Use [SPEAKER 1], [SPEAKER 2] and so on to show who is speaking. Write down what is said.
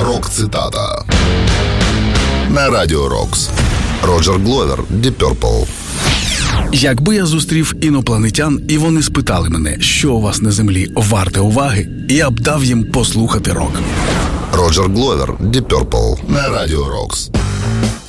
[SPEAKER 1] Рок-цитата на Радіо Рокс. Роджер Гловер, Deep Purple.
[SPEAKER 2] Якби я зустрів інопланетян, і вони спитали мене, що у вас на землі варте уваги, я б дав їм послухати рок.
[SPEAKER 1] Роджер Гловер, Deep Purple на Радіо Рокс.